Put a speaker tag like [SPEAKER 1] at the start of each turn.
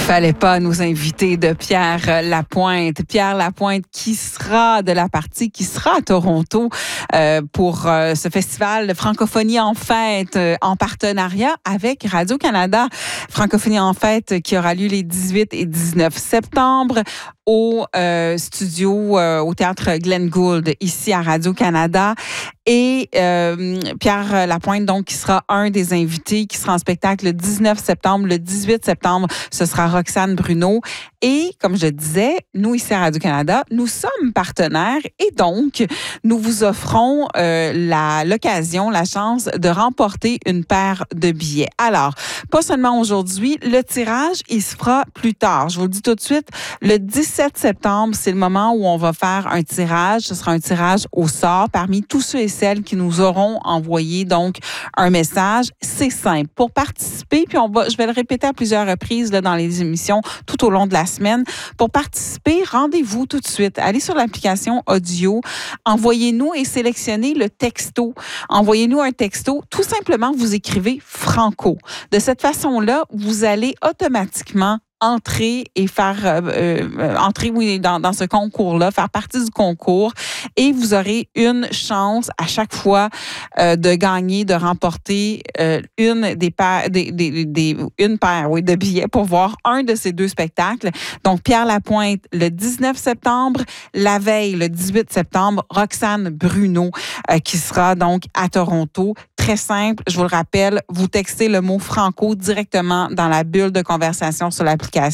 [SPEAKER 1] Fallait pas nous inviter de Pierre Lapointe. Pierre Lapointe qui sera de la partie, qui sera à Toronto pour ce festival de Francophonie en fête en partenariat avec Radio-Canada. Francophonie en fête qui aura lieu les 18 et 19 septembre au studio, au Théâtre Glenn Gould, ici à Radio-Canada. Et Pierre Lapointe, donc, qui sera un des invités, qui sera en spectacle le 19 septembre. Le 18 septembre, ce sera Roxane Bruno. Et, comme je disais, nous, ici à Radio-Canada, nous sommes partenaires et donc, nous vous offrons l'occasion, la chance de remporter une paire de billets. Alors, pas seulement aujourd'hui, le tirage, il se fera plus tard. Je vous le dis tout de suite, le 17 septembre, c'est le moment où on va faire un tirage. Ce sera un tirage au sort parmi tous ceux et celles qui nous auront envoyé donc un message. C'est simple. Pour participer, puis je vais le répéter à plusieurs reprises là, dans les émissions tout au long de la semaine. Pour participer, rendez-vous tout de suite. Allez sur l'application audio, envoyez-nous et sélectionnez le texto. Envoyez-nous un texto. Tout simplement, vous écrivez Franco. De cette façon-là, vous allez automatiquement entrer et faire entrer dans ce concours-là, faire partie du concours et vous aurez une chance à chaque fois de gagner, de remporter une paire de billets pour voir un de ces deux spectacles. Donc Pierre Lapointe le 19 septembre, la veille le 18 septembre, Roxane Bruno qui sera donc à Toronto. Très simple, je vous le rappelle, vous textez le mot Franco directement dans la bulle de conversation sur l'application